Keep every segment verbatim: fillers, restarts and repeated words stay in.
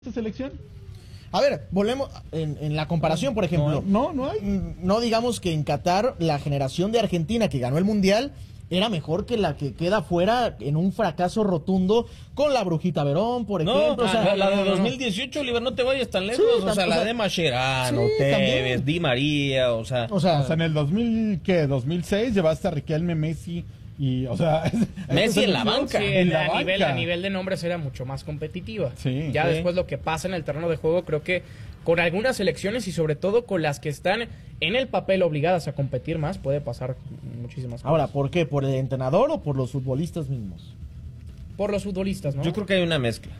esta selección? A ver, volvemos en, en la comparación, por ejemplo. No, no hay. No digamos que en Qatar la generación de Argentina que ganó el Mundial era mejor que la que queda fuera en un fracaso rotundo con la Brujita Verón, por ejemplo. No, o sea, la, la de no, no, dos mil dieciocho, Oliver, no te vayas tan lejos. Sí, o sea, tanto, la o sea, de Mascherano, sí, Tevez, también. Di María, o sea... O sea, O sea, en el dos mil, ¿qué? dos mil seis llevaste a Riquelme, Messi y, o sea... Messi en la banca. Sí, En la a, nivel, banca. a nivel de nombres era mucho más competitiva. Sí, ya sí. después lo que pasa en el terreno de juego, creo que con algunas selecciones y sobre todo con las que están en el papel obligadas a competir más, puede pasar muchísimas cosas. ahora, ¿por qué? ¿Por el entrenador o por los futbolistas mismos? Por los futbolistas, ¿no? Yo creo que hay una mezcla.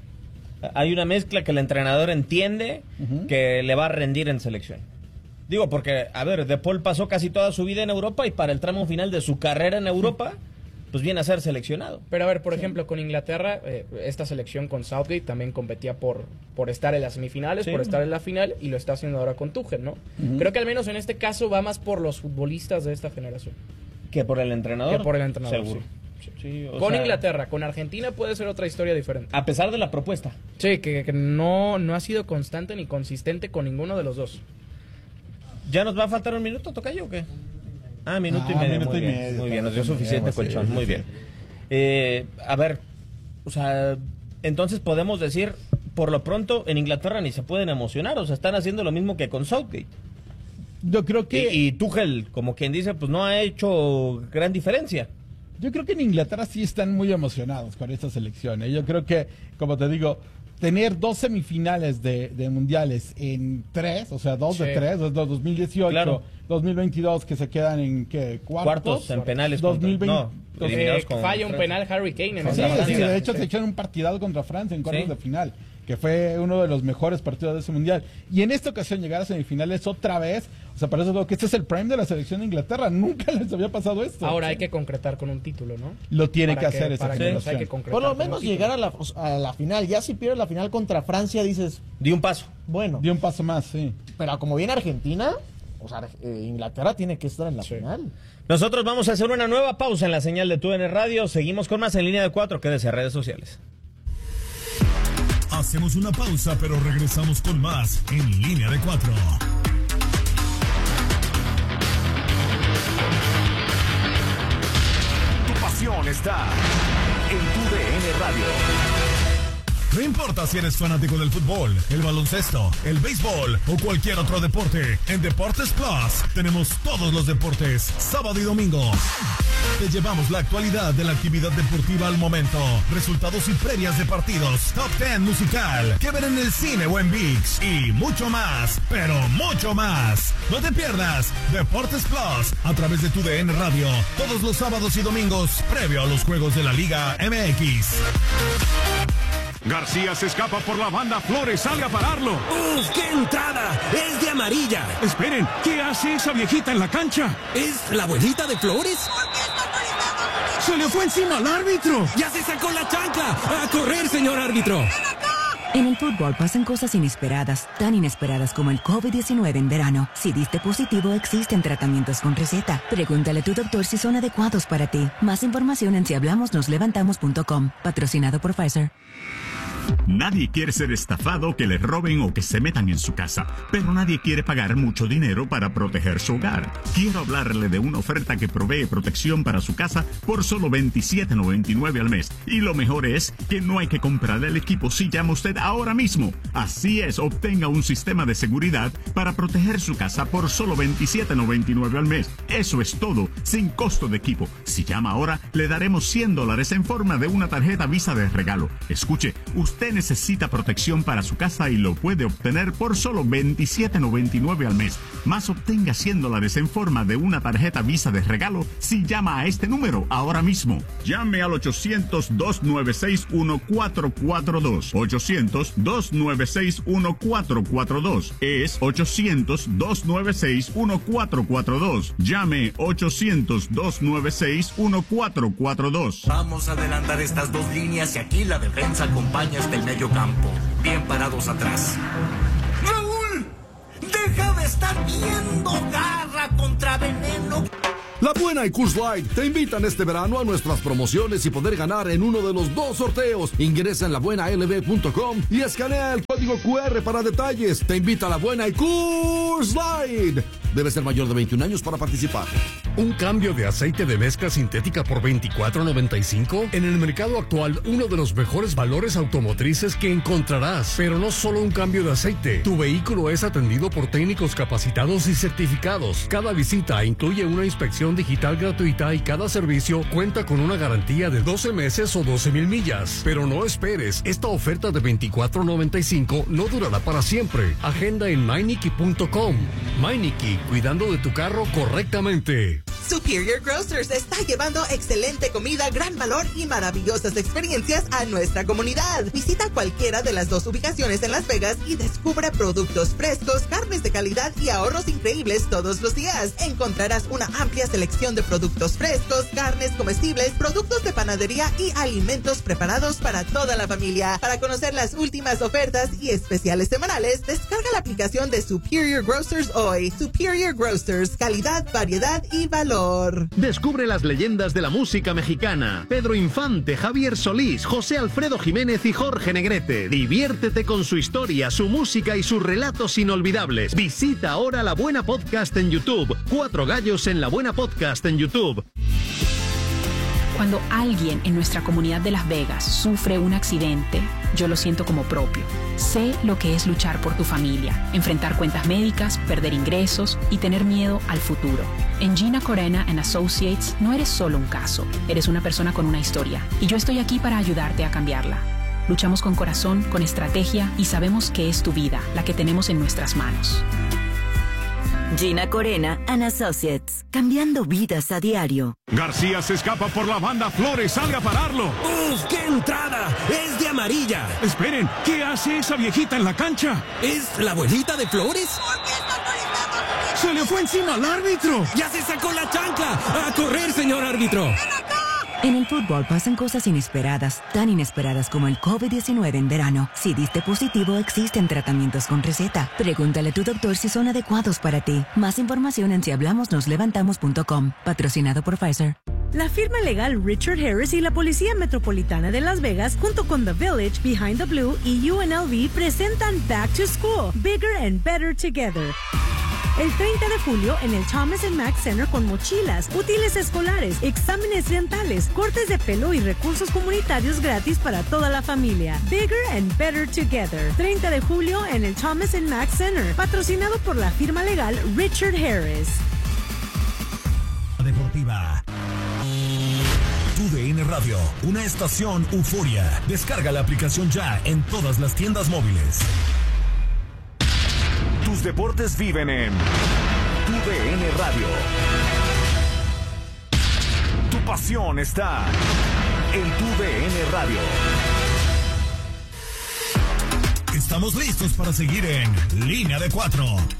Hay una mezcla que el entrenador entiende uh-huh. que le va a rendir en selección. Digo, porque, a ver, De Paul pasó casi toda su vida en Europa y para el tramo final de su carrera en Europa... Sí. pues viene a ser seleccionado. Pero a ver, por sí. ejemplo, con Inglaterra, eh, esta selección con Southgate también competía por, por estar en las semifinales, sí. por estar en la final, y lo está haciendo ahora con Tuchel, ¿no? Uh-huh. Creo que al menos en este caso va más por los futbolistas de esta generación. ¿Que por el entrenador? Que por el entrenador, seguro. Sí. Sí, o con sea, Inglaterra, con Argentina puede ser otra historia diferente. A pesar de la propuesta. Sí, que, que no, no ha sido constante ni consistente con ninguno de los dos. ¿Ya nos va a faltar un minuto, tocayo, o qué? Ah, minuto ah, y medio, minuto muy y bien, medio, muy bien, nos dio medio, suficiente sí, colchón, sí, muy sí. bien. Eh, a ver, o sea, entonces podemos decir, por lo pronto, en Inglaterra ni se pueden emocionar, o sea, están haciendo lo mismo que con Southgate. Yo creo que... Y, y Tuchel, como quien dice, pues no ha hecho gran diferencia. Yo creo que en Inglaterra sí están muy emocionados con esta selección, ¿eh? Yo creo que, como te digo, tener dos semifinales de, de mundiales en tres, o sea, dos sí. de tres, dos mil dieciocho, claro. dos mil veintidós, que se quedan en, ¿qué? Cuartos, Cuartos en penales. dos mil veinte, no, eh, con falla un penal Harry Kane en sí, esa sí, de hecho sí. se echaron un partidado contra Francia en cuartos sí. de final, que fue uno de los mejores partidos de ese mundial. Y en esta ocasión llegar a semifinales otra vez, o sea, para eso digo que este es el prime de la selección de Inglaterra, nunca les había pasado esto. Ahora hay que concretar con un título, ¿no? Lo tiene para que hacer esa generación. Que Por lo menos llegar a la, a la final, ya si pierdes la final contra Francia dices... Di un paso. Bueno. Di un paso más, sí. Pero como viene Argentina, o sea, eh, Inglaterra tiene que estar en la sí. final. Nosotros vamos a hacer una nueva pausa en la señal de T U D N Radio, seguimos con más en Línea de Cuatro, quédese en redes sociales. Hacemos una pausa, pero regresamos con más en Línea de Cuatro. Tu pasión está en Tu D N Radio. No importa si eres fanático del fútbol, el baloncesto, el béisbol o cualquier otro deporte, en Deportes Plus tenemos todos los deportes, sábado y domingo. Te llevamos la actualidad de la actividad deportiva al momento, resultados y previas de partidos, top ten musical, que ver en el cine o en ViX y mucho más, pero mucho más. No te pierdas Deportes Plus a través de Tu D N Radio, todos los sábados y domingos, previo a los juegos de la Liga M X. García se escapa por la banda, Flores sale a pararlo. ¡Uf, qué entrada! ¡Es de amarilla! Esperen, ¿qué hace esa viejita en la cancha? ¿Es la abuelita de Flores? ¡Se le fue encima al árbitro! ¡Ya se sacó la chancla! ¡A correr, señor árbitro! En el fútbol pasan cosas inesperadas, tan inesperadas como el COVID diecinueve en verano. Si diste positivo, existen tratamientos con receta. Pregúntale a tu doctor si son adecuados para ti. Más información en si hablamos nos levantamos punto com. Patrocinado por Pfizer. Nadie quiere ser estafado, que le roben o que se metan en su casa, pero nadie quiere pagar mucho dinero para proteger su hogar. Quiero hablarle de una oferta que provee protección para su casa por solo veintisiete noventa y nueve al mes. Y lo mejor es que no hay que comprar el equipo si llama usted ahora mismo. Así es, obtenga un sistema de seguridad para proteger su casa por solo veintisiete noventa y nueve al mes. Eso es todo, sin costo de equipo. Si llama ahora, le daremos cien dólares en forma de una tarjeta Visa de regalo. Escuche, usted Usted necesita protección para su casa y lo puede obtener por solo veintisiete noventa y nueve al mes. Más obtenga cien dólares en forma de una tarjeta Visa de regalo si llama a este número ahora mismo. Llame al ochocientos, dos nueve seis, uno cuatro cuatro dos. ochocientos, dos nueve seis, uno cuatro cuatro dos. Es ochocientos, dos nueve seis, uno cuatro cuatro dos. Llame ochocientos, dos nueve seis, uno cuatro cuatro dos. Vamos a adelantar estas dos líneas y aquí la defensa acompaña hasta el medio campo, bien parados atrás. ¡Raúl! ¡Deja de estar viendo Garra contra Veneno! La Buena y Coors Light te invitan este verano a nuestras promociones y poder ganar en uno de los dos sorteos. Ingresa en la buena l b punto com y escanea el código cu erre para detalles. Te invita a La Buena y Coors Light. Debe ser mayor de veintiún años para participar. ¿Un cambio de aceite de mezcla sintética por veinticuatro noventa y cinco? En el mercado actual, uno de los mejores valores automotrices que encontrarás. Pero no solo un cambio de aceite. Tu vehículo es atendido por técnicos capacitados y certificados. Cada visita incluye una inspección digital gratuita y cada servicio cuenta con una garantía de doce meses o doce mil millas. Pero no esperes, esta oferta de veinticuatro noventa y cinco no durará para siempre. Agenda en Meineke punto com. Meineke, cuidando de tu carro correctamente. Superior Grocers está llevando excelente comida, gran valor y maravillosas experiencias a nuestra comunidad. Visita cualquiera de las dos ubicaciones en Las Vegas y descubre productos frescos, carnes de calidad y ahorros increíbles todos los días. Encontrarás una amplia selección de productos frescos, carnes comestibles, productos de panadería y alimentos preparados para toda la familia. Para conocer las últimas ofertas y especiales semanales, descarga la aplicación de Superior Grocers hoy. Superior Grocers, calidad, variedad y valor. Descubre las leyendas de la música mexicana. Pedro Infante, Javier Solís, José Alfredo Jiménez y Jorge Negrete. Diviértete con su historia, su música y sus relatos inolvidables. Visita ahora La Buena Podcast en YouTube. Cuatro Gallos en La Buena Podcast en YouTube. Cuando alguien en nuestra comunidad de Las Vegas sufre un accidente, yo lo siento como propio. Sé lo que es luchar por tu familia, enfrentar cuentas médicas, perder ingresos y tener miedo al futuro. En Gina Corena and Associates no eres solo un caso, eres una persona con una historia y yo estoy aquí para ayudarte a cambiarla. Luchamos con corazón, con estrategia y sabemos que es tu vida la que tenemos en nuestras manos. Gina Corena and Associates, cambiando vidas a diario. García se escapa por la banda, Flores sale a pararlo. ¡Uf, qué entrada! ¡Es de amarilla! Esperen, ¿qué hace esa viejita en la cancha? ¿Es la abuelita de Flores? ¡Se le fue encima al árbitro! ¡Ya se sacó la chancla! ¡A correr, señor árbitro! En el fútbol pasan cosas inesperadas, tan inesperadas como el COVID diecinueve en verano. Si diste positivo, existen tratamientos con receta. Pregúntale a tu doctor si son adecuados para ti. Más información en si hablamos nos levantamos punto com. Patrocinado por Pfizer. La firma legal Richard Harris y la Policía Metropolitana de Las Vegas, junto con The Village, Behind the Blue y U N L V, presentan Back to School, Bigger and Better Together. El treinta de julio en el Thomas and Mack Center con mochilas, útiles escolares, exámenes dentales, cortes de pelo y recursos comunitarios gratis para toda la familia. Bigger and Better Together. treinta de julio en el Thomas and Mack Center. Patrocinado por la firma legal Richard Harris. Deportiva. Tu D N Radio, una estación euforia. Descarga la aplicación ya en todas las tiendas móviles. Tus deportes viven en Tu D N Radio. Tu pasión está en Tu D N Radio. Estamos listos para seguir en Línea de Cuatro.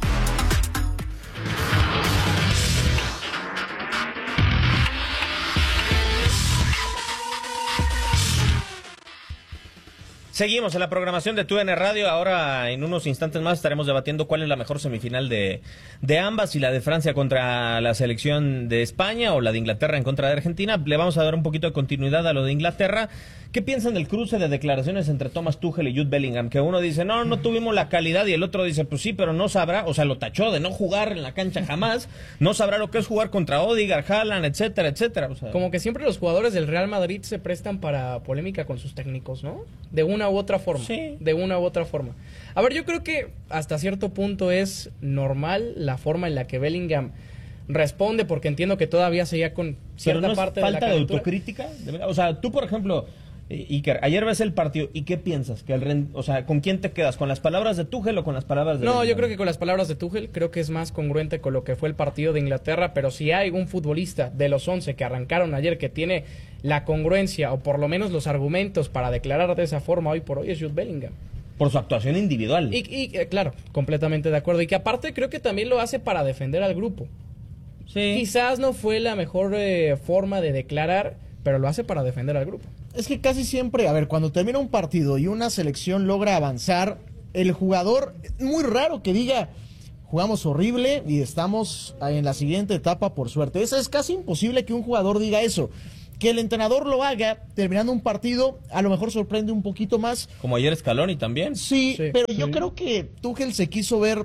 Seguimos en la programación de Tu D N Radio. Ahora, en unos instantes más, estaremos debatiendo cuál es la mejor semifinal de, de ambas, si la de Francia contra la selección de España o la de Inglaterra en contra de Argentina. Le vamos a dar un poquito de continuidad a lo de Inglaterra. ¿Qué piensan del cruce de declaraciones entre Thomas Tuchel y Jude Bellingham? Que uno dice, no, no tuvimos la calidad, y el otro dice, pues sí, pero no sabrá, o sea, lo tachó de no jugar en la cancha jamás, no sabrá lo que es jugar contra Odegaard, Haaland, etcétera, etcétera. O sea, como que siempre los jugadores del Real Madrid se prestan para polémica con sus técnicos, ¿no? De una u otra forma. Sí. De una u otra forma. A ver, yo creo que hasta cierto punto es normal la forma en la que Bellingham responde, porque entiendo que todavía seguía con cierta pero no parte es falta de la de autocrítica. O sea, tú, por ejemplo, Iker, ayer ves el partido y ¿qué piensas? Que el rend... O sea, ¿con quién te quedas? ¿Con las palabras de Tuchel o con las palabras de No, Bellingham? Yo creo que con las palabras de Tuchel. Creo que es más congruente con lo que fue el partido de Inglaterra, pero si hay un futbolista de los once que arrancaron ayer que tiene la congruencia o por lo menos los argumentos para declarar de esa forma hoy por hoy, es Jude Bellingham. Por su actuación individual. Y, y eh, claro, completamente de acuerdo. Y que aparte creo que también lo hace para defender al grupo. Sí. Quizás no fue la mejor eh, forma de declarar, pero lo hace para defender al grupo. Es que casi siempre, a ver, cuando termina un partido y una selección logra avanzar, el jugador, es muy raro que diga, jugamos horrible y estamos en la siguiente etapa por suerte. Eso es casi imposible que un jugador diga eso. Que el entrenador lo haga terminando un partido, a lo mejor sorprende un poquito más. Como ayer Scaloni también. Sí, Sí, pero sí. yo creo que Tuchel se quiso ver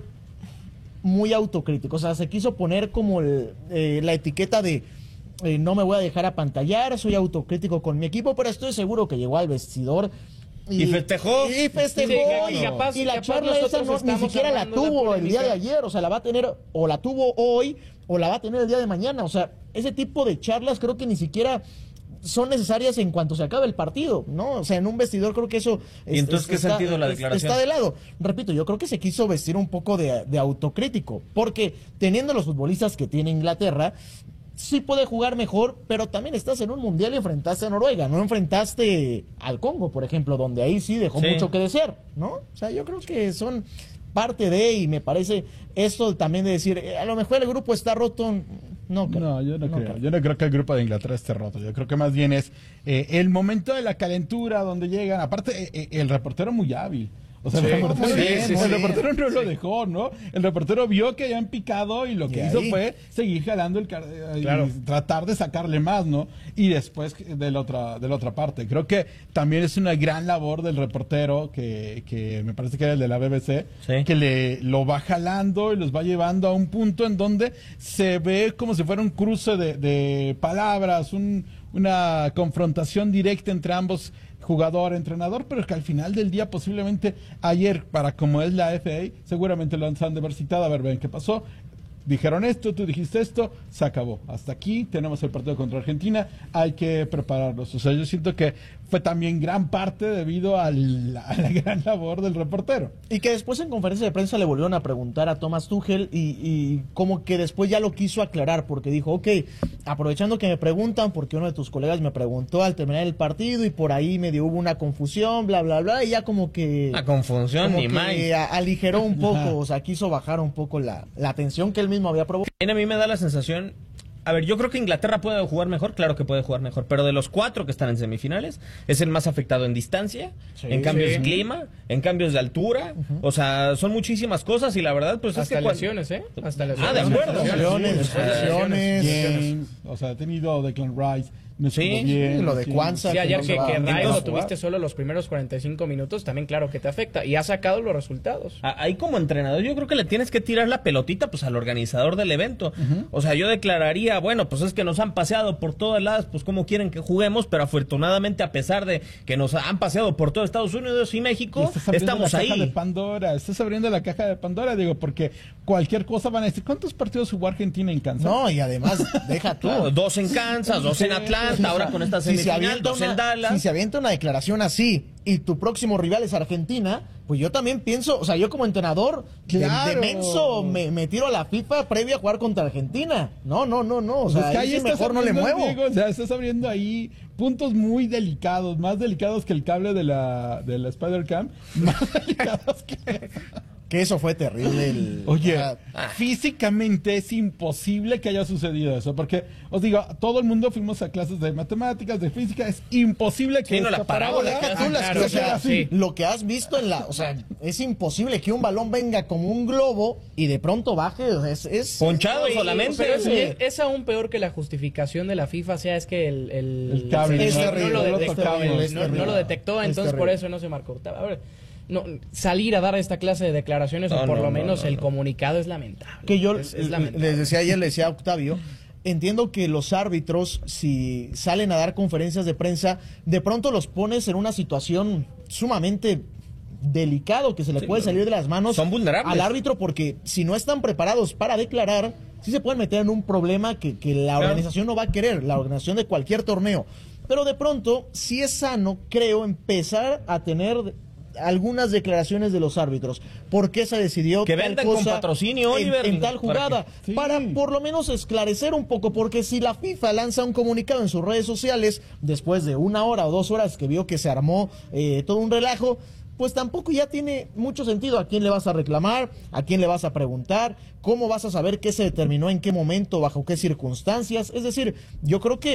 muy autocrítico, o sea, se quiso poner como el, eh, la etiqueta de eh, no me voy a dejar apantallar, soy autocrítico con mi equipo, pero estoy seguro que llegó al vestidor Y festejó. y festejó Sí, y, y capaz- y la capaz charla esa nosotros no, ni estamos siquiera la armando la tuvo el día de polémica. ayer, o sea, la va a tener o la tuvo hoy o la va a tener el día de mañana, o sea, ese tipo de charlas creo que ni siquiera son necesarias en cuanto se acabe el partido, ¿no? O sea, en un vestidor creo que eso... ¿Y entonces qué sentido la declaración? Está de lado. Repito, yo creo que se quiso vestir un poco de, de autocrítico, porque teniendo los futbolistas que tiene Inglaterra, sí puede jugar mejor, pero también estás en un mundial y enfrentaste a Noruega, no enfrentaste al Congo, por ejemplo, donde ahí sí dejó Sí. mucho que desear, ¿no? O sea, yo creo que son parte de, y me parece esto también de decir, eh, a lo mejor el grupo está roto. No, creo. No, yo no, No creo. creo. Yo no creo que el grupo de Inglaterra esté roto. Yo creo que más bien es eh, el momento de la calentura donde llegan. Aparte, eh, eh, el reportero muy hábil. O sea, Sí, el reportero, muy bien, el muy bien. reportero no lo dejó, ¿no? El reportero vio que habían picado y lo que Y hizo ahí. fue seguir jalando el car- eh, Claro. y tratar de sacarle más, ¿no? Y después de la otra de la otra parte. Creo que también es una gran labor del reportero que, que me parece que era el de la B B C, Sí. que le lo va jalando y los va llevando a un punto en donde se ve como si fuera un cruce de, de palabras, un, una confrontación directa entre ambos, jugador, entrenador, pero que al final del día posiblemente ayer, para como es la F A, seguramente lo han de haber citado, a ver, ven qué pasó. Dijeron esto, tú dijiste esto, se acabó. Hasta aquí tenemos el partido contra Argentina, hay que prepararlos. O sea, yo siento que fue también gran parte debido al- a la gran labor del reportero. Y que después en conferencia de prensa le volvieron a preguntar a Thomas Tuchel y, y como que después ya lo quiso aclarar porque dijo, ok, aprovechando que me preguntan, porque uno de tus colegas me preguntó al terminar el partido y por ahí medio hubo una confusión, bla, bla, bla, y ya como que... Una confusión, como ni que más. a- aligeró un poco, o sea, quiso bajar un poco la, la tensión que él mismo había provocado. A mí me da la sensación, a ver, yo creo que Inglaterra puede jugar mejor, claro que puede jugar mejor, pero de los cuatro que están en semifinales, es el más afectado en distancia, Sí, en cambios sí. de clima, en cambios de altura, o sea, son muchísimas cosas y la verdad, pues Hasta es que cuan- lesiones, ¿eh? Hasta lesiones. Ah, de acuerdo. Lesiones, Sí, o sea, lesiones. James, o sea, ha tenido Declan Rice, no Sí, estuvo bien. sí, lo de sí. Kwanzaa. Sí, ayer que, no que va- Rice no va a lo tuviste solo los primeros cuarenta y cinco minutos, también claro que te afecta. Y ha sacado los resultados. A- Ahí como entrenador yo creo que le tienes que tirar la pelotita pues al organizador del evento. O sea, yo declararía, bueno, pues es que nos han paseado por todas las, pues cómo quieren que juguemos, pero afortunadamente a pesar de que nos han paseado por todo Estados Unidos y Y México, estás abriendo estamos la caja de ahí. Pandora, estás abriendo la caja de Pandora, digo, porque cualquier cosa van a decir, ¿cuántos partidos jugó Argentina en Kansas? No, y además, deja tú. Claro, dos en Kansas, dos en Atlanta, ahora con esta Si se, semifinal, avienta dos una, en Dallas. si se avienta una declaración así y tu próximo rival es Argentina, pues yo también pienso, o sea, yo como entrenador, de- Claro. de, menso me, me tiro a la FIFA previa a jugar contra Argentina. No, no, no, no. O Pues sea, es que ahí ahí sí estás mejor no le abriendo, muevo. Diego, o sea, estás abriendo ahí puntos muy delicados, más delicados que el cable de la, de la Spider-Cam, más delicados que... Que eso fue terrible. El, Oye, ah, físicamente es imposible que haya sucedido eso, porque os digo, todo el mundo fuimos a clases de matemáticas, de física, es imposible que Sí, no, la esta parábola que tú Ah, las- claro, o sea, claro, sí. lo que has visto en la, o sea, es imposible que un balón venga como un globo y de pronto baje, o sea, es, es Ponchado Y- solamente. pero es, Sí. es- es aún peor que la justificación de la FIFA, sea es que el, el, El cable, Es no, terrible, no lo es detectó, terrible, es no- no terrible. lo detectó, Es entonces por terrible. eso no se marcó. A ver, no, salir a dar esta clase de declaraciones No, o por no, lo no, menos no, el no. comunicado es lamentable. que yo Es- es les lamentable. decía ayer, le decía a Octavio, entiendo que los árbitros, si salen a dar conferencias de prensa, de pronto los pones en una situación sumamente delicado, que se le Sí, puede no. salir de las manos Son vulnerables. al árbitro, porque si no están preparados para declarar, sí se pueden meter en un problema que, que la Claro. organización no va a querer, la organización de cualquier torneo. Pero de pronto, sí es sano, creo, empezar a tener algunas declaraciones de los árbitros. ¿Por qué se decidió Que tal vendan con cosa patrocinio, en- Oliver, en tal para jugada? que- sí. Para por lo menos esclarecer un poco, porque si la FIFA lanza un comunicado en sus redes sociales después de una hora o dos horas que vio que se armó eh, todo un relajo, pues tampoco ya tiene mucho sentido a quién le vas a reclamar, a quién le vas a preguntar, cómo vas a saber qué se determinó en qué momento, bajo qué circunstancias. Es decir, yo creo que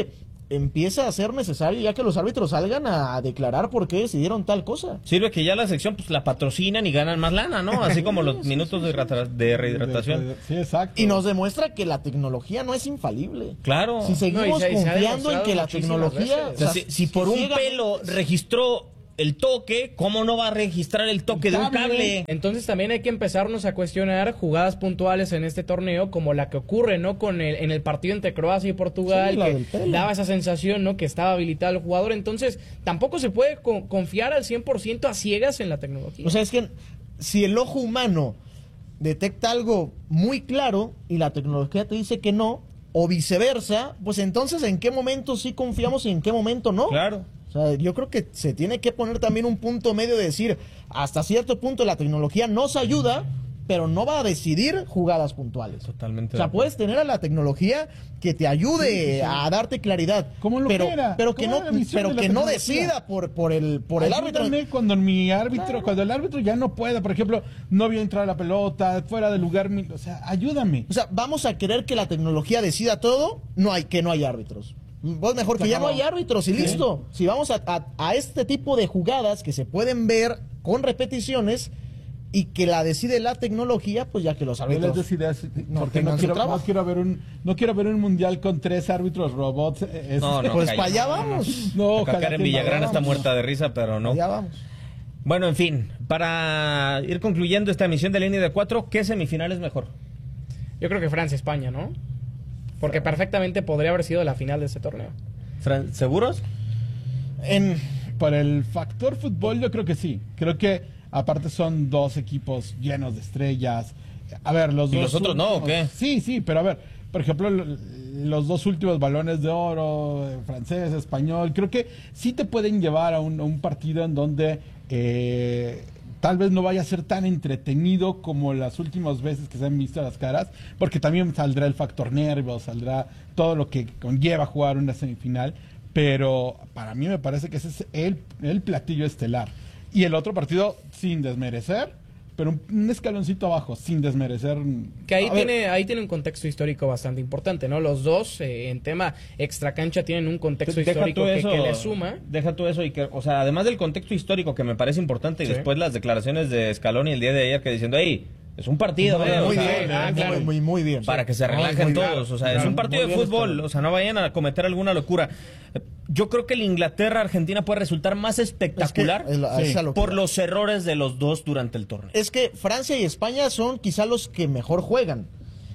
empieza a ser necesario ya que los árbitros salgan a declarar por qué decidieron tal cosa. Sirve que ya la sección pues la patrocinan y ganan más lana, ¿no? Así como los sí, minutos sí, sí. de, de rehidratación. Sí, exacto. Y nos demuestra que la tecnología no es infalible. Claro. Si seguimos no, se, confiando en que la tecnología... O sea, si, si por un pelo registró el toque, ¿cómo no va a registrar el toque el de un cable? Entonces también hay que empezarnos a cuestionar jugadas puntuales en este torneo, como la que ocurre, ¿no? Con el, en el partido entre Croacia y Portugal, sí, que daba esa sensación, ¿no? Que estaba habilitado el jugador. Entonces, tampoco se puede co confiar al cien por ciento a ciegas en la tecnología. O sea, es que si el ojo humano detecta algo muy claro y la tecnología te dice que no, o viceversa, pues entonces, ¿en qué momento sí confiamos y en qué momento no? Claro. O sea, yo creo que se tiene que poner también un punto medio de decir, hasta cierto punto la tecnología nos ayuda, pero no va a decidir jugadas puntuales. Totalmente. O sea, puedes tener a la tecnología que te ayude sí, sí. a darte claridad, como lo pero, que era. pero que no, pero que no decida por, por el, por el árbitro. Cuando mi árbitro, claro. cuando el árbitro ya no pueda, por ejemplo, no vio entrar la pelota, fuera de lugar, o sea, ayúdame. O sea, vamos a querer que la tecnología decida todo, no hay, que no hay árbitros. Pues mejor que ya no hay árbitros y listo. Sí. Si vamos a, a, a este tipo de jugadas que se pueden ver con repeticiones y que la decide la tecnología, pues ya que los árbitros no, decide, no, porque no quiero, no quiero ver un no quiero ver un mundial con tres árbitros robots. Es, no, no, pues para allá vamos. No, Acá Karen Villagrán está muerta de risa, pero no. Allá vamos. Bueno, en fin, para ir concluyendo esta emisión de Línea de Cuatro, ¿qué semifinal es mejor? Yo creo que Francia-España, ¿no? Porque perfectamente podría haber sido la final de ese torneo. ¿Seguros? En, por el factor fútbol yo creo que sí. Creo que aparte son dos equipos llenos de estrellas. A ver, los ¿Y dos los otros últimos, no o qué? Sí, sí, pero a ver, por ejemplo, los dos últimos balones de oro, francés, español, creo que sí te pueden llevar a un, a un partido en donde... Eh, tal vez no vaya a ser tan entretenido como las últimas veces que se han visto las caras, porque también saldrá el factor nervios, saldrá todo lo que conlleva jugar una semifinal, pero para mí me parece que ese es el, el platillo estelar. Y el otro partido, sin desmerecer, pero un, un escaloncito abajo, sin desmerecer. Que ahí tiene, ahí tiene un contexto histórico bastante importante, ¿no? Los dos, eh, en tema extracancha, tienen un contexto deja histórico que, eso, que le suma. Deja tú eso, y que, o sea, además del contexto histórico que me parece importante, y sí. después las declaraciones de Scaloni el día de ayer que diciendo, hey, es un partido, muy, ¿eh? muy, o sea, bien, ah, claro, muy, muy bien. Para que se relajen todos, o sea, claro, es un partido de fútbol, o sea, no vayan a cometer alguna locura. Yo creo que el Inglaterra-Argentina puede resultar más espectacular es que, la, sí. por los errores de los dos durante el torneo. Es que Francia y España son quizá los que mejor juegan,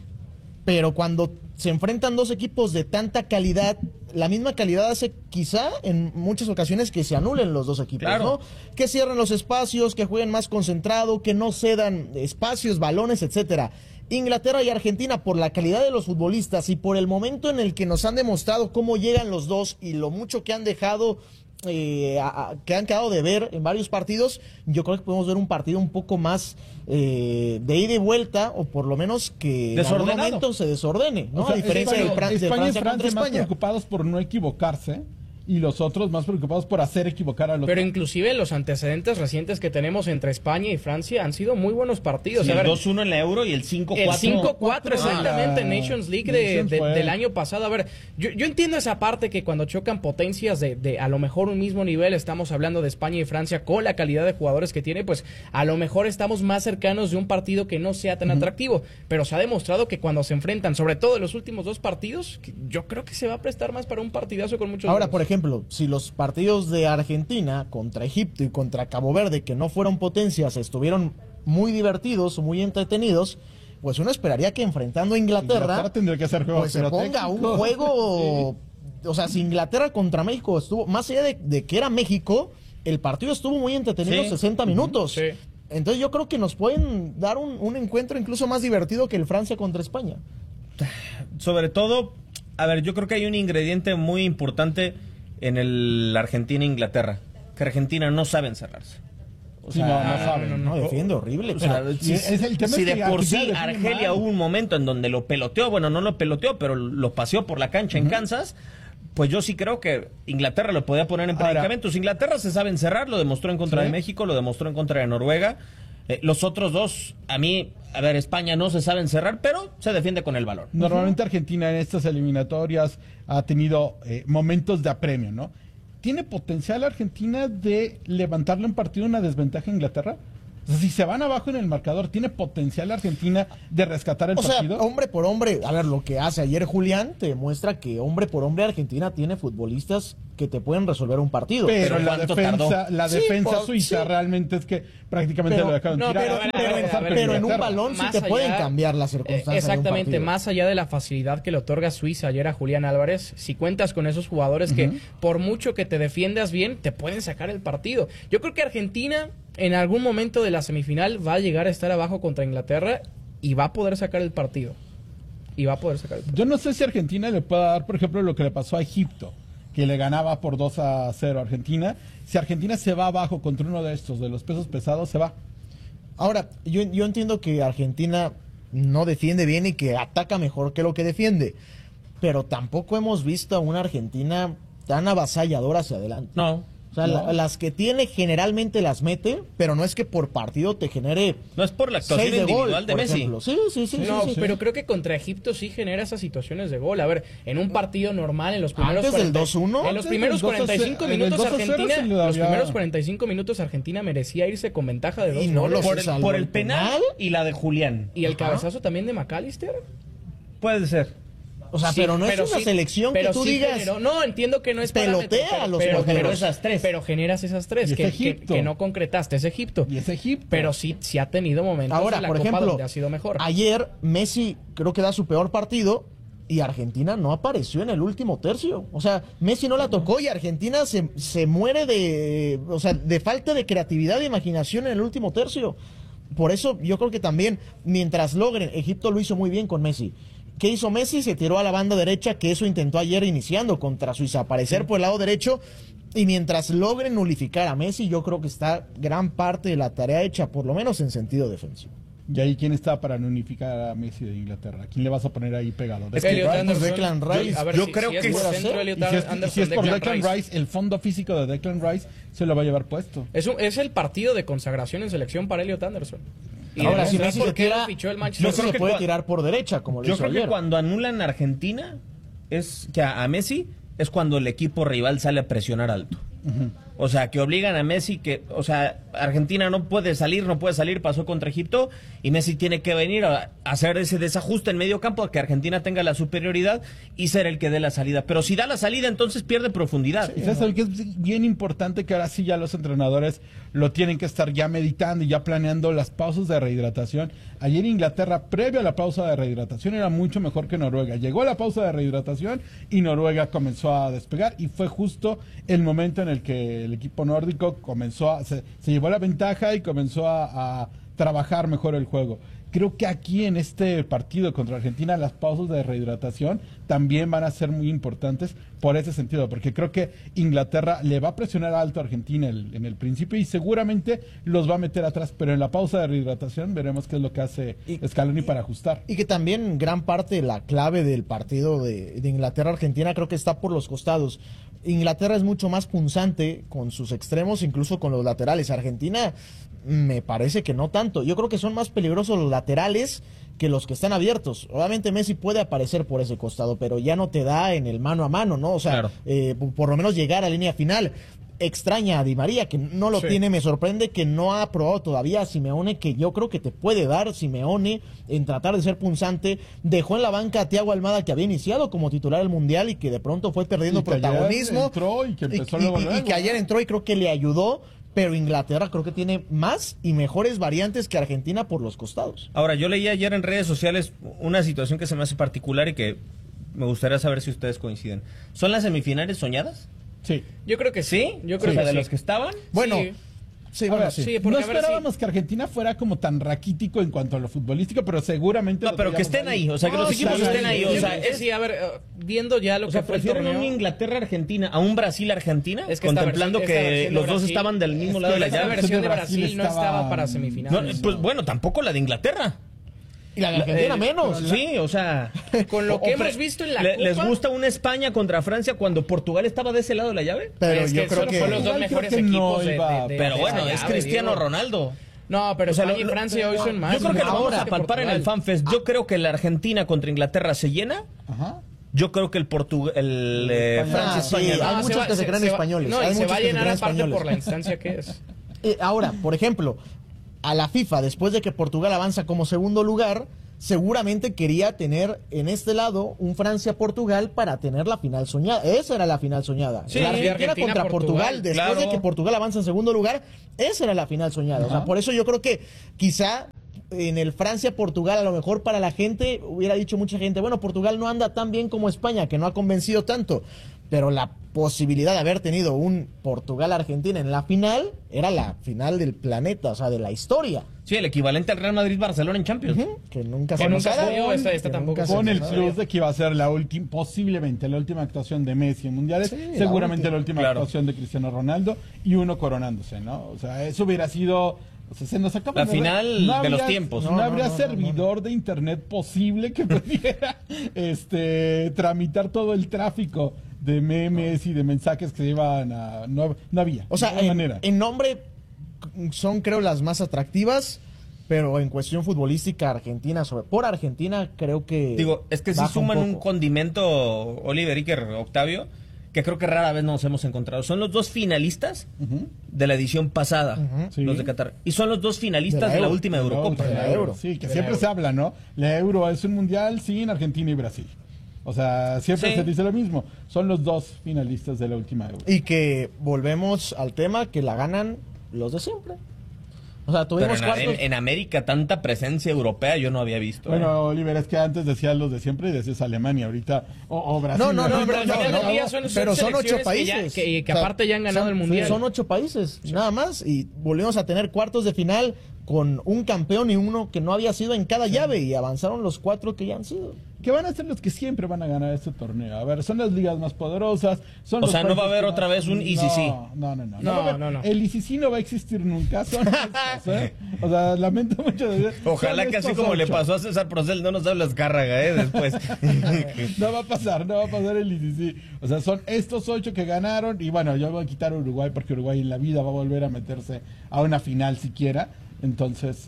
pero cuando se enfrentan dos equipos de tanta calidad, la misma calidad hace quizá en muchas ocasiones que se anulen los dos equipos, claro. ¿no? Que cierren los espacios, que jueguen más concentrado, que no cedan espacios, balones, etcétera. Inglaterra y Argentina, por la calidad de los futbolistas y por el momento en el que nos han demostrado cómo llegan los dos y lo mucho que han dejado, eh, a, a, que han quedado de ver en varios partidos, yo creo que podemos ver un partido un poco más eh, de ida y vuelta, o por lo menos que en algún momento se desordene, ¿no? O sea, a diferencia España, de, Fran España de Francia y Francia contra más España. preocupados por no equivocarse, y los otros más preocupados por hacer equivocar a los Pero inclusive los antecedentes recientes que tenemos entre España y Francia han sido muy buenos partidos. Sí, a ver, el dos uno en la Euro y el cinco cuatro. El cinco cuatro exactamente, ah, Nations League de, de, del año pasado. A ver, yo, yo entiendo esa parte que cuando chocan potencias de, de a lo mejor un mismo nivel, estamos hablando de España y Francia con la calidad de jugadores que tiene, pues a lo mejor estamos más cercanos de un partido que no sea tan uh-huh. atractivo. Pero se ha demostrado que cuando se enfrentan, sobre todo en los últimos dos partidos, yo creo que se va a prestar más para un partidazo con muchos Ahora, goles. Por ejemplo, si los partidos de Argentina contra Egipto y contra Cabo Verde, que no fueron potencias, estuvieron muy divertidos, muy entretenidos, pues uno esperaría que enfrentando a Inglaterra, Inglaterra tendría que hacer pues se ponga un juego, sí. O sea, si Inglaterra contra México estuvo, más allá de, de que era México, el partido estuvo muy entretenido, sí. sesenta minutos. Sí. Entonces yo creo que nos pueden dar un, un encuentro incluso más divertido que el Francia contra España. Sobre todo, a ver, yo creo que hay un ingrediente muy importante en el Argentina-Inglaterra, que Argentina no sabe encerrarse. O sea, sí, no, no saben, no, no, defiende horrible. O sea, si, es el tema si de por sí Argelia hubo un momento en donde lo peloteó, bueno, no lo peloteó, pero lo paseó por la cancha uh-huh. en Kansas, pues yo sí creo que Inglaterra lo podía poner en predicamentos. Inglaterra se sabe encerrar, lo demostró en contra ¿sí? de México, lo demostró en contra de Noruega. Eh, los otros dos, a mí, a ver, España no se sabe encerrar, pero se defiende con el balón. Normalmente Argentina en estas eliminatorias ha tenido eh, momentos de apremio, ¿no? ¿Tiene potencial Argentina de levantarle un partido una desventaja a Inglaterra? O sea, si se van abajo en el marcador, ¿tiene potencial Argentina de rescatar el o partido? O sea, hombre por hombre, a ver, lo que hace ayer Julián te demuestra que hombre por hombre Argentina tiene futbolistas que te pueden resolver un partido. Pero, pero la defensa, la sí, defensa por, suiza sí. realmente es que prácticamente pero, lo dejaron no, tirar. Pero, ver, pero, ver, ver, pero en un balón sí te allá, pueden cambiar las circunstancias. Eh, exactamente, de un más allá de la facilidad que le otorga Suiza ayer a Julián Álvarez, si cuentas con esos jugadores uh-huh. que por mucho que te defiendas bien, te pueden sacar el partido. Yo creo que Argentina en algún momento de la semifinal va a llegar a estar abajo contra Inglaterra y va a poder sacar el partido. Y va a poder sacar el partido. Yo no sé si Argentina le pueda dar, por ejemplo, lo que le pasó a Egipto, que le ganaba por dos a cero a Argentina. Si Argentina se va abajo contra uno de estos, de los pesos pesados, se va. Ahora, yo, yo entiendo que Argentina no defiende bien y que ataca mejor que lo que defiende, pero tampoco hemos visto a una Argentina tan avasalladora hacia adelante. No. O sea, no. la, las que tiene generalmente las mete, pero no es que por partido te genere. No es por la actuación individual de, de Messi. Sí, sí, sí. No, sí, sí. pero creo que contra Egipto sí genera esas situaciones de gol. A ver, en un partido normal, en los primeros. ¿Antes del dos uno? En los primeros cuarenta y cinco minutos, Argentina. Los primeros cuarenta y cinco minutos, Argentina merecía irse con ventaja de dos y no goles. Por el, por el penal y la de Julián. ¿Y el cabezazo Ajá. también de McAllister? Puede ser. O sea, sí, pero no pero es una sí, selección que tú sí digas. Generó, no, entiendo que no es pelotea pero, a los pero, pero, pero esas tres. Pero generas esas tres que, que, que no concretaste. Es Egipto. Y es Egipto. Pero sí, sí ha tenido momentos Ahora, en la por Copa ejemplo, donde ha sido mejor. Ayer Messi creo que da su peor partido y Argentina no apareció en el último tercio. O sea, Messi no la tocó y Argentina se, se muere de, o sea, de falta de creatividad e imaginación en el último tercio. Por eso yo creo que también, mientras logren, Egipto lo hizo muy bien con Messi. ¿Qué hizo Messi? Se tiró a la banda derecha, que eso intentó ayer iniciando contra Suiza, aparecer sí. por el lado derecho, y mientras logren nulificar a Messi, yo creo que está gran parte de la tarea hecha, por lo menos en sentido defensivo. ¿Y ahí quién está para nulificar a Messi de Inglaterra? ¿Quién le vas a poner ahí pegado? Es que Declan Rice. Yo, a ver, yo si, creo si que es centro, y si es, Anderson, si es por Declan, Declan Rice. Rice, el fondo físico de Declan Rice se lo va a llevar puesto. Es, un, es el partido de consagración en selección para Elliot Anderson. Y ahora, si Messi se tira, no se puede cuando, tirar por derecha, como lo Yo hizo creo ayer. que cuando anulan a Argentina, es que a, a Messi es cuando el equipo rival sale a presionar alto. Uh-huh. O sea, que obligan a Messi que, o sea, Argentina no puede salir, no puede salir, pasó contra Egipto, y Messi tiene que venir a hacer ese desajuste en medio campo, a que Argentina tenga la superioridad y ser el que dé la salida. Pero si da la salida, entonces pierde profundidad. Sí, ¿sabes? Que es bien importante que ahora sí ya los entrenadores lo tienen que estar ya meditando y ya planeando las pausas de rehidratación. Ayer Inglaterra, previo a la pausa de rehidratación, era mucho mejor que Noruega. Llegó la pausa de rehidratación y Noruega comenzó a despegar, y fue justo el momento en el que el equipo nórdico comenzó a, se, se llevó la ventaja y comenzó a, a trabajar mejor el juego. Creo que aquí en este partido contra Argentina las pausas de rehidratación también van a ser muy importantes por ese sentido, porque creo que Inglaterra le va a presionar alto a Argentina el, en el principio y seguramente los va a meter atrás, pero en la pausa de rehidratación veremos qué es lo que hace y, Scaloni para ajustar. Y que también gran parte de la clave del partido de, de Inglaterra-Argentina creo que está por los costados. Inglaterra es mucho más punzante con sus extremos, incluso con los laterales. Argentina me parece que no tanto. Yo creo que son más peligrosos los laterales que los que están abiertos. Obviamente Messi puede aparecer por ese costado, pero ya no te da en el mano a mano, ¿no? O sea, claro. eh, por lo menos llegar a la línea final. Extraña a Di María, que no lo sí. tiene. Me sorprende que no ha probado todavía a Simeone, que yo creo que te puede dar Simeone en tratar de ser punzante. Dejó en la banca a Thiago Almada, que había iniciado como titular del Mundial y que de pronto fue perdiendo y que protagonismo. Entró y, que empezó y, luego, y, luego. y que ayer entró y creo que le ayudó. Pero Inglaterra creo que tiene más y mejores variantes que Argentina por los costados. Ahora, yo leí ayer en redes sociales una situación que se me hace particular y que me gustaría saber si ustedes coinciden. ¿Son las semifinales soñadas? Sí. Yo creo que sí. Yo creo sí, que de sí. los que estaban. Bueno, sí. Sí, bueno, ver, sí. sí no esperábamos si... que Argentina fuera como tan raquítico en cuanto a lo futbolístico, pero seguramente... No, pero que estén ahí. ahí, o sea, que no, los equipos estén ahí. O sea, es, sí, a ver, uh, viendo ya lo o que sea, fue el prefieren torneo... un Inglaterra-Argentina a un Brasil-Argentina, es que contemplando versión, que los Brasil, dos estaban del mismo es lado que de la llave. La versión de Brasil, Brasil estaba... no estaba para semifinales. No, pues bueno, tampoco la de Inglaterra. Y la de Argentina eh, menos. Sí, o sea... Con lo que hemos visto en la le, Copa... ¿Les gusta una España contra Francia cuando Portugal estaba de ese lado de la llave? Pero es yo que creo que... Son los dos mejores que equipos no de, iba, de, de, Pero de bueno, llave, es Cristiano digo. Ronaldo. No, pero O sea, España lo- y Francia hoy son más. Yo creo que lo vamos ahora a palpar en el FanFest. Yo creo que la Argentina contra Inglaterra se llena. Ajá. Yo creo que el Portugal, el eh, Francia, Ah, España. sí, no. hay No, muchos se va- que se se- creen se va- españoles. No, hay y se muchos va a que se llenar creen aparte españoles. por la instancia que es. Eh, ahora, por ejemplo, a la FIFA, después de que Portugal avanza como segundo lugar, seguramente quería tener en este lado un Francia-Portugal para tener la final soñada. Esa era la final soñada. Sí, la Argentina, Argentina, contra Portugal, Portugal, después claro. de que Portugal avanza en segundo lugar, esa era la final soñada. O sea, por eso yo creo que quizá en el Francia-Portugal, a lo mejor para la gente, hubiera dicho mucha gente, bueno, Portugal no anda tan bien como España, que no ha convencido tanto. Pero la posibilidad de haber tenido un Portugal-Argentina en la final era la final del planeta, o sea, de la historia. Sí, el equivalente al Real Madrid-Barcelona en Champions. Ujú, que nunca Que se nunca nos se ha dio, dado, esta- esta que tampoco nunca se Con nos el ha plus dado. de que iba a ser la última, posiblemente la última actuación de Messi en mundiales, Sí, seguramente la la última. última Claro. actuación de Cristiano Ronaldo y uno coronándose, ¿no? O sea, eso hubiera sido, o sea, se nos acaba La de- final de habría- los tiempos. No, No, no, habría no, no, servidor de internet posible que pudiera este tramitar todo el tráfico de memes y de mensajes que se iban a no, no había. O sea, de alguna en, manera. en nombre son creo las más atractivas, pero en cuestión futbolística Argentina, sobre por Argentina creo que Digo, es que si baja suman un, poco. condimento, Oliver, Iker, Octavio, que creo que rara vez nos hemos encontrado. Son los dos finalistas de la edición pasada, Sí. los de Qatar. Y son los dos finalistas De de la la, Euro. última No, Eurocopa. de la Euro. Sí, que De la siempre Euro. se habla, ¿no? La Euro es un mundial sin Argentina y Brasil. O sea, siempre Sí. se dice lo mismo. Son los dos finalistas de la última Euro. Y que volvemos al tema que la ganan los de siempre. O sea, Pero tuvimos en, cuartos. en- en América tanta presencia europea yo no había visto. ¿eh? Bueno, Oliver, es que antes decías los de siempre y decías Alemania, ahorita o, o Brasil. No, no, no, Pero al no, final no, del día no, son- son pero son ocho selecciones que ya- países. que- que O sea, aparte ya han ganado son- el Mundial. Son ocho países, nada más. Y volvimos a tener cuartos de final con un campeón y uno que no había sido en cada llave. Y avanzaron los cuatro que ya han sido. Que van a ser los que siempre van a ganar este torneo. A ver, son las ligas más poderosas. Son O los sea, no va a países haber que otra más- vez un I C C. No, no, no. No, No, va a haber- no, no. El I C C no va a existir nunca. Son estos, ¿eh? O sea, lamento mucho. De, Ojalá son que así estos como le ocho. pasó a César Procel, no nos hables Cárraga, ¿eh? Después. No va a pasar, no va a pasar el I C C. O sea, son estos ocho que ganaron. Y bueno, yo voy a quitar a Uruguay porque Uruguay en la vida va a volver a meterse a una final siquiera. Entonces,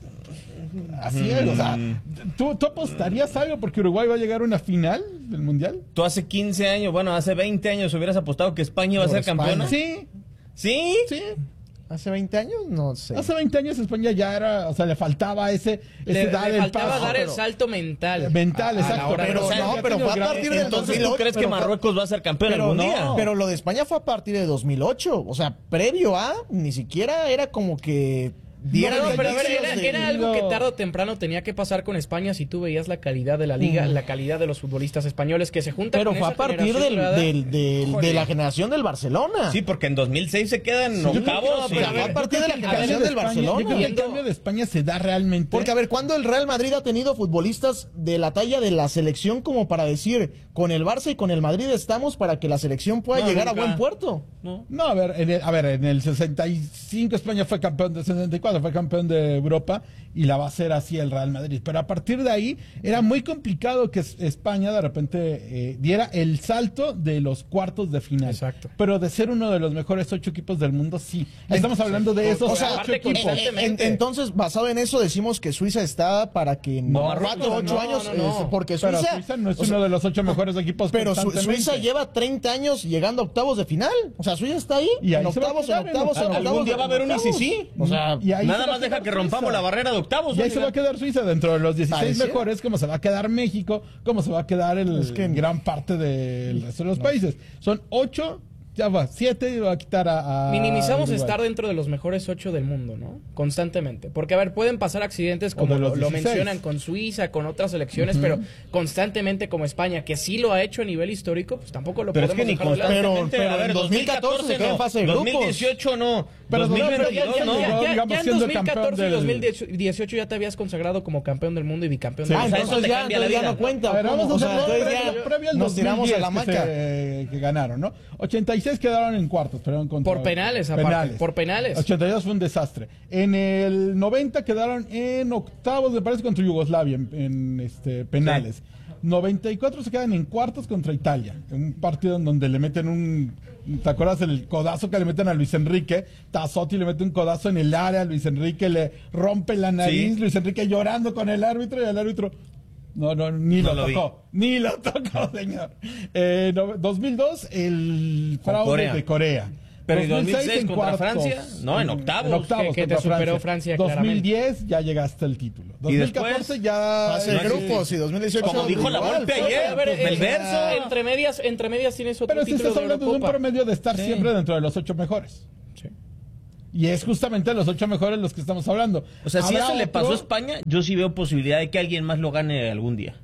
así es. O sea, ¿tú, ¿tú apostarías algo porque Uruguay va a llegar a una final del Mundial? Tú hace quince años, bueno, hace veinte años hubieras apostado que España iba a Por ser España. campeona. Sí, ¿Sí? sí. ¿Hace veinte años? No sé. Hace veinte años España ya era, o sea, le faltaba ese, ese Le, dar le el faltaba paso. dar el pero- salto mental. Mental, A- a la exacto. hora de- pero o sea, no, ya pero tengo fue a gran- partir del Entonces, dos mil ocho, ¿tú crees que pero fue- Marruecos va a ser campeón Pero algún no, día? pero lo de España fue a partir de dos mil ocho. O sea, previo a, ni siquiera era como que dieran No, no, pero a ver, indicios era, de- era algo que tarde o temprano tenía que pasar con España si tú veías la calidad de la liga, Mm. la calidad de los futbolistas españoles que se juntan Pero con fue a esa partir generación del, dorada. del- del- Joder. de la generación del Barcelona. Sí, porque en dos mil seis se quedan Yo creo que- octavos. sí, pero a fue ver, a partir de la yo creo que el generación cambio de del España- Barcelona. Yo creo que el cambio de España se da realmente. Porque, a ver, ¿cuándo el Real Madrid ha tenido futbolistas de la talla de la selección como para decir, con el Barça y con el Madrid estamos para que la selección pueda No, llegar nunca. a buen puerto? No. No, a ver, en el, a ver, en el sesenta y cinco España fue campeón de sesenta y cuatro, fue campeón de Europa y la va a hacer así el Real Madrid. Pero a partir de ahí era muy complicado que es- España de repente eh, diera el salto de los cuartos de final. Exacto. Pero de ser uno de los mejores ocho equipos del mundo, sí. Estamos hablando de esos O sea, ocho aparte equipos. constantemente. En- entonces, basado en eso, decimos que Suiza está para que en No, cuatro o ocho no, años, no, no. eh, porque Pero Suiza, Suiza no es o sea, uno de los ocho mejores equipos pero Su- constantemente. Suiza lleva treinta años llegando a octavos de final. O sea, Suiza está ahí, Y ahí en se va a octavos, en quedar en octavos, en octavos. octavos. Algún día va a haber un I C octavos. C. O sea, Y ahí se Nada va a más deja quedar que rompamos Suiza. la barrera de octavos. Y ahí se va a quedar Suiza dentro de los dieciséis Parecía. mejores, como se va a quedar México, como se va a quedar el, Es que- gran parte del resto de los países. Son ocho, ya va, siete y va a quitar a... a Minimizamos Uruguay. estar dentro de los mejores ocho del mundo, ¿no? Constantemente. Porque, a ver, pueden pasar accidentes como de los lo, lo dieciséis. mencionan con Suiza, con otras selecciones, pero constantemente como España, que sí lo ha hecho a nivel histórico, pues tampoco lo Pero es podemos que ni dejar de lado. constantemente. Pero- a pero ver, en dos mil catorce se quedó en fase de dos grupos. mil dieciocho no. Pero dos mil no, pero ya- veintidós ya- no. ya- Ya, ya, digamos, ya en siendo dos mil catorce campeón y del- dos mil dieciocho ya te habías consagrado como campeón del mundo y bicampeón Sí. del Ah, mundo. o sea, entonces eso te ya, cambia la entonces ya vida. no cuenta. A ver, ¿cómo? vamos a O sea, hacer entonces previo, ya previo al nos tiramos a la dos mil diez maca. que, se- que ganaron, ¿no? ochenta y seis quedaron en cuartos, perdón, contra... Por penales, aparte, por penales. ochenta y dos fue un desastre. En el noventa quedaron en octavos, me parece, contra Yugoslavia, en, en, este, penales. noventa y cuatro se quedan en cuartos contra Italia, en un partido en donde le meten un, ¿te acuerdas el codazo que le meten a Luis Enrique? Tazotti le mete un codazo en el área, Luis Enrique le rompe la nariz, sí. Luis Enrique llorando con el árbitro y el árbitro, no, no, ni no lo, lo tocó, ni lo tocó, señor. Eh, no, dos mil dos, el fraude Corea. de Corea. Pero en dos mil seis contra cuartos, Francia, no, en octavos. En octavos que, que te superó Francia, Francia dos mil diez ya llegaste al título. dos mil catorce ya hace grupos y dos mil dieciocho como dijo la Volpe ayer, a ver, el verso. Entre medias, entre medias tienes otro Pero título. Pero si estás hablando de, de un promedio de estar sí. siempre dentro de los ocho mejores. Sí. Y es justamente los ocho mejores los que estamos hablando. O sea, si eso otro... le pasó a España, yo sí veo posibilidad de que alguien más lo gane algún día.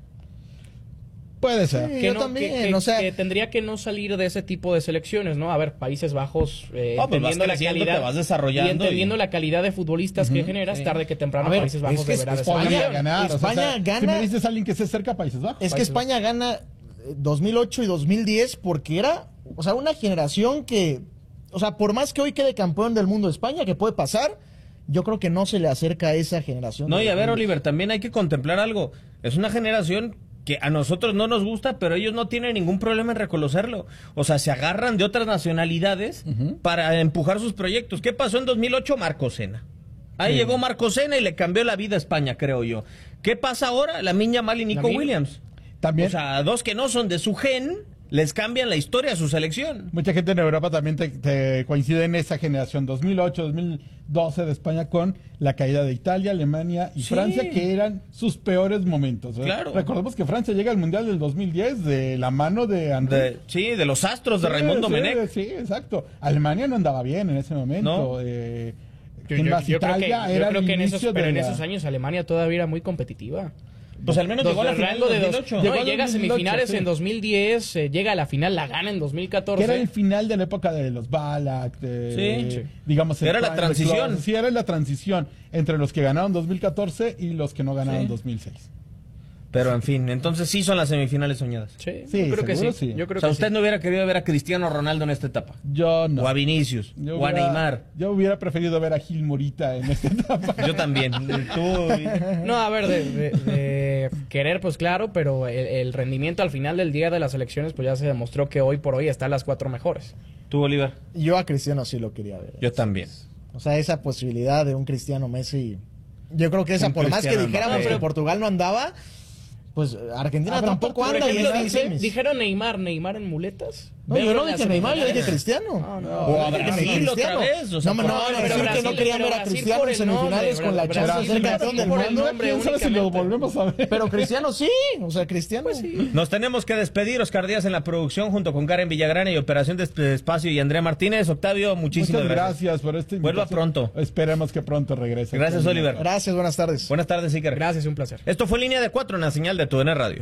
Puede ser. Sí, que, no, también, que, que, o sea, que tendría que no salir de ese tipo de selecciones, ¿no? A ver, Países Bajos, eh, oh, pues entendiendo la calidad, te vas desarrollando y entendiendo y... la calidad de futbolistas uh-huh, que generas, sí. tarde que temprano ver, Países Bajos es que deberá es, España desarrollar. Ganar, España o sea, gana. Si me dices a alguien que se acerca a Países Bajos. Es Países que España Bajos. gana dos mil ocho y dos mil diez porque era, o sea, una generación que, o sea, por más que hoy quede campeón del mundo de España, que puede pasar, yo creo que no se le acerca a esa generación. No, y a ver, Oliver, también hay que contemplar algo. Es una generación que a nosotros no nos gusta, pero ellos no tienen ningún problema en reconocerlo. O sea, se agarran de otras nacionalidades uh-huh. para empujar sus proyectos. ¿Qué pasó en dos mil ocho? Marco Sena. Ahí sí. llegó Marco Sena y le cambió la vida a España, creo yo. ¿Qué pasa ahora? La Miña Mal y Nico Williams. También. O sea, dos que no son de su gen, les cambian la historia a su selección. Mucha gente en Europa también te, te coincide en esa generación dos mil ocho, dos mil doce de España con la caída de Italia, Alemania y sí. Francia, que eran sus peores momentos. ¿eh? Claro. Recordemos que Francia llega al Mundial del dos mil diez de la mano de André. Sí, de los astros de sí, Raimundo sí, Menech. Sí, exacto. Alemania no andaba bien en ese momento. No. Eh, yo, yo, yo Italia creo que, era yo creo que en esos, pero en la... esos años Alemania todavía era muy competitiva. Pues al menos llegó a la final de dos mil ocho. No, llega a semifinales sí. en dos mil diez, eh, llega a la final, la gana en dos mil catorce. Que era el final de la época de los Ballack, de, sí. digamos... Era la transición. Sí, era la transición entre los que ganaron dos mil catorce y los que no ganaron sí. dos mil seis. Pero en fin, entonces sí son las semifinales soñadas. Sí, sí yo creo que sí. sí. Yo creo o sea, que usted sí. no hubiera querido ver a Cristiano Ronaldo en esta etapa. Yo no. O a Vinicius. Yo o hubiera, a Neymar. Yo hubiera preferido ver a Gil Morita en esta etapa. Yo también. Tú... No, a ver, de, de, de querer, pues claro, pero el, el rendimiento al final del día de las elecciones, pues ya se demostró que hoy por hoy están las cuatro mejores. ¿Tú, Oliver? Yo a Cristiano sí lo quería ver. Yo también. O sea, esa posibilidad de un Cristiano Messi, yo creo que esa, un por más que dijéramos no, pero... que Portugal no andaba... Pues Argentina ah, tampoco anda. Ejemplo, dice, dijeron Neymar, Neymar en muletas. No, yo no dije Neymar, yo dije Cristiano. No, no, o a Brasil otra vez. O sea, no, no, no, no, decir que no querían ver a Cristiano en semifinales con la chance de ser campeón del mundo. ¿Quién sabe si lo volvemos a ver? Pero Cristiano sí, o sea, Cristiano pues sí. Nos tenemos que despedir, Oscar Díaz en la producción junto con Karen Villagrana y Operación de Espacio y Andrea Martínez. Octavio, muchísimas Muchas gracias. gracias por este Vuelva pronto. Esperemos que pronto regrese. Gracias, Oliver. Gracias, buenas tardes. Buenas tardes, Iker. Gracias, un placer. Esto fue Línea de Cuatro en la señal de Tu D N Radio.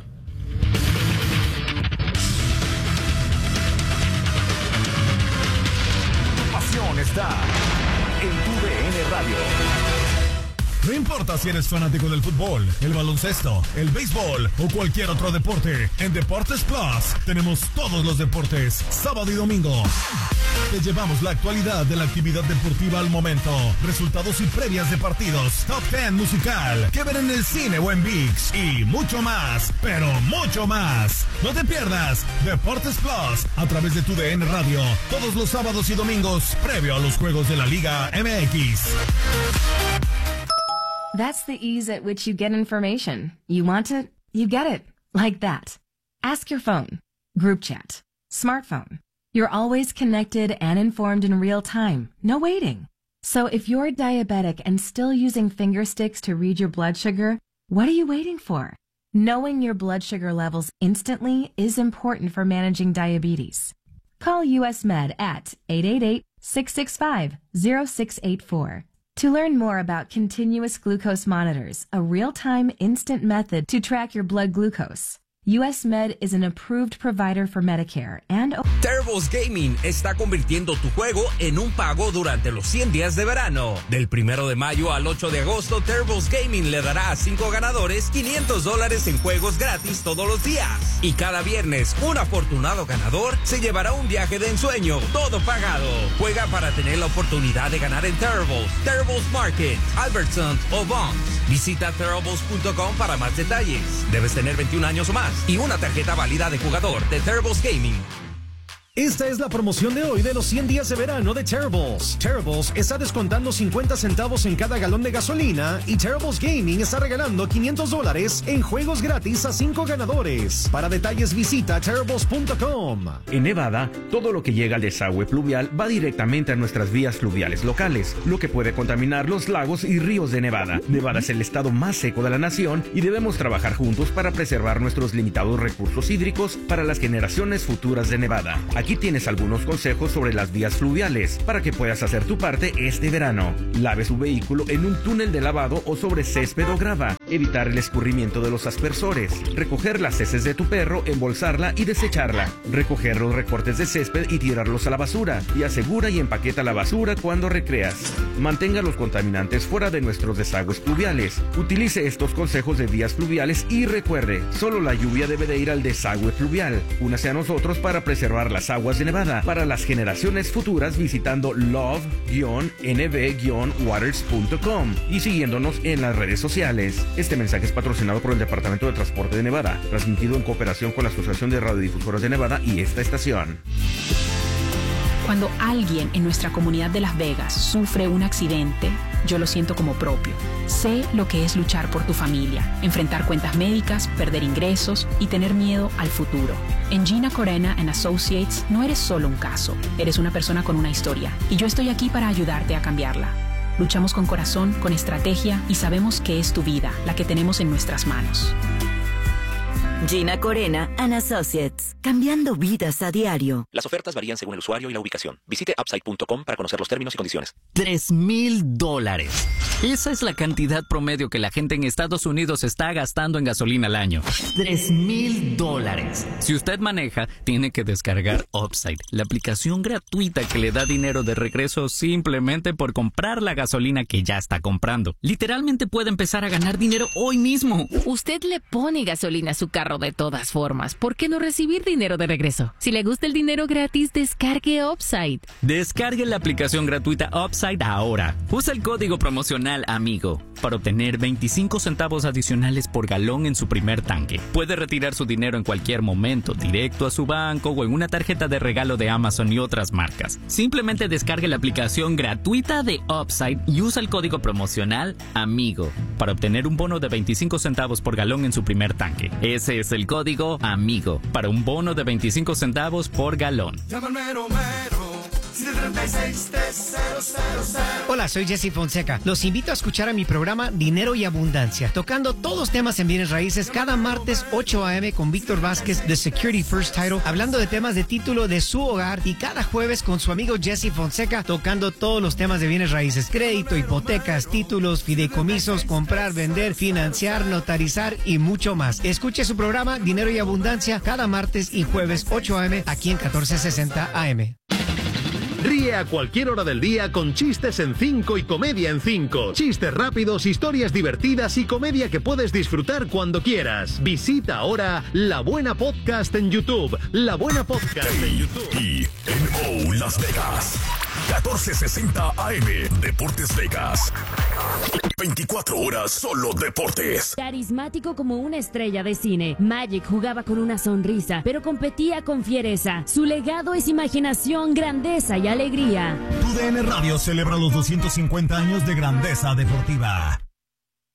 Está en Tu D N Radio. No importa si eres fanático del fútbol, el baloncesto, el béisbol o cualquier otro deporte, en Deportes Plus tenemos todos los deportes, sábado y domingo. Te llevamos la actualidad de la actividad deportiva al momento, resultados y previas de partidos, top ten musical, que ver en el cine o en ViX y mucho más, pero mucho más. No te pierdas Deportes Plus a través de Tu D N Radio, todos los sábados y domingos, previo a los juegos de la Liga M X. That's the ease at which you get information. You want it, you get it. Like that. Ask your phone. Group chat. Smartphone. You're always connected and informed in real time. No waiting. So if you're diabetic and still using finger sticks to read your blood sugar, what are you waiting for? Knowing your blood sugar levels instantly is important for managing diabetes. Call U S Med at eight eight eight, six six five, zero six eight four. To learn more about continuous glucose monitors, a real-time instant method to track your blood glucose, U S Med is an approved provider for Medicare and... Turbo's Gaming está convirtiendo tu juego en un pago durante los cien días de verano. Del primero de mayo al ocho de agosto, Turbo's Gaming le dará a cinco ganadores quinientos dólares en juegos gratis todos los días. Y cada viernes, un afortunado ganador se llevará un viaje de ensueño, todo pagado. Juega para tener la oportunidad de ganar en Turbo's, Turbo's Market, Albertsons o Bonds. Visita turbo's punto com para más detalles. Debes tener veintiún años o más. y una tarjeta válida de jugador de Terribles Gaming. Esta es la promoción de hoy de los cien días de verano de Terribles. Terribles está descontando cincuenta centavos en cada galón de gasolina y Terribles Gaming está regalando quinientos dólares en juegos gratis a cinco ganadores. Para detalles visita terribles punto com. En Nevada, todo lo que llega al desagüe pluvial va directamente a nuestras vías fluviales locales, lo que puede contaminar los lagos y ríos de Nevada. Nevada es el estado más seco de la nación y debemos trabajar juntos para preservar nuestros limitados recursos hídricos para las generaciones futuras de Nevada. Aquí tienes algunos consejos sobre las vías fluviales para que puedas hacer tu parte este verano. Lave su vehículo en un túnel de lavado o sobre césped o grava. Evitar el escurrimiento de los aspersores. Recoger las heces de tu perro, embolsarla y desecharla. Recoger los recortes de césped y tirarlos a la basura. Y asegura y empaqueta la basura cuando recreas. Mantenga los contaminantes fuera de nuestros desagües fluviales. Utilice estos consejos de vías fluviales y recuerde, solo la lluvia debe de ir al desagüe fluvial. Únase a nosotros para preservar las aguas de Nevada para las generaciones futuras visitando love guion n v guion waters punto com y siguiéndonos en las redes sociales. Este mensaje es patrocinado por el Departamento de Transporte de Nevada, transmitido en cooperación con la Asociación de Radiodifusoras de Nevada y esta estación. Cuando alguien en nuestra comunidad de Las Vegas sufre un accidente, yo lo siento como propio. Sé lo que es luchar por tu familia, enfrentar cuentas médicas, perder ingresos y tener miedo al futuro. En Gina Corena and Associates no eres solo un caso, eres una persona con una historia y yo estoy aquí para ayudarte a cambiarla. Luchamos con corazón, con estrategia y sabemos que es tu vida la que tenemos en nuestras manos. Gina Corena and Associates, cambiando vidas a diario. Las ofertas varían según el usuario y la ubicación. Visite upside punto com para conocer los términos y condiciones. Tres mil dólares. Esa es la cantidad promedio que la gente en Estados Unidos está gastando en gasolina al año. Tres mil dólares. Si usted maneja, tiene que descargar Upside, la aplicación gratuita que le da dinero de regreso simplemente por comprar la gasolina que ya está comprando. Literalmente puede empezar a ganar dinero hoy mismo. Usted le pone gasolina a su carro de todas formas. ¿Por qué no recibir dinero de regreso? Si le gusta el dinero gratis, descargue Upside. Descargue la aplicación gratuita Upside ahora. Usa el código promocional AMIGO para obtener veinticinco centavos adicionales por galón en su primer tanque. Puede retirar su dinero en cualquier momento, directo a su banco o en una tarjeta de regalo de Amazon y otras marcas. Simplemente descargue la aplicación gratuita de Upside y usa el código promocional AMIGO para obtener un bono de veinticinco centavos por galón en su primer tanque. Ese es el código AMIGO para un bono de veinticinco centavos por galón. Llama al mero mero, siete tres seis, tres cero cero cero. Hola, soy Jesse Fonseca. Los invito a escuchar a mi programa Dinero y Abundancia, tocando todos los temas en bienes raíces cada martes ocho a eme con Víctor Vázquez de Security First Title, hablando de temas de título de su hogar, y cada jueves con su amigo Jesse Fonseca tocando todos los temas de bienes raíces: crédito, hipotecas, títulos, fideicomisos, comprar, vender, financiar, notarizar y mucho más. Escuche su programa Dinero y Abundancia cada martes y jueves ocho a eme aquí en catorce sesenta A M. Ríe a cualquier hora del día con chistes en cinco y comedia en cinco. Chistes rápidos, historias divertidas y comedia que puedes disfrutar cuando quieras. Visita ahora La Buena Podcast en YouTube. La Buena Podcast en YouTube. Y en O Las Vegas. catorce sesenta A M. Deportes Vegas. veinticuatro horas solo deportes. Carismático como una estrella de cine, Magic jugaba con una sonrisa, pero competía con fiereza. Su legado es imaginación, grandeza y alegría. Tu D N Radio celebra los doscientos cincuenta años de grandeza deportiva.